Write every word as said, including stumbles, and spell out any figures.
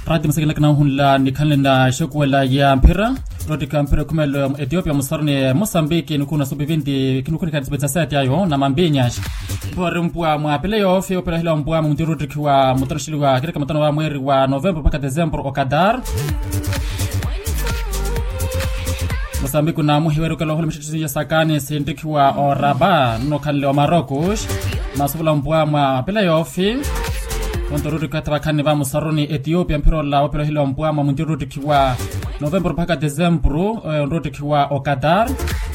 radi masakila kana hunla ni kanlenda shokwela ya mpira rodi kampira kumelo Ethiopia musarni Mozambique ni kuna subivindi kinukuni kadisbe tasati ayo na mambinya bore mpwa mwa playoff opera hilo mpwa mutiru trikiwa mutarashiliwa kireka matano wa mwezi wa November mpaka December okadar Mozambique na muhiweru kala holo mshitisi ya sakani sindikiwa oraba no kanle wa Marocos masubula mpwa mwa playoff Ontorudi katabakani va musaruni Ethiopia mpiro la opera hilo mpwa mwa mutiru trikiwa November mpaka December onrudi kiwa okadar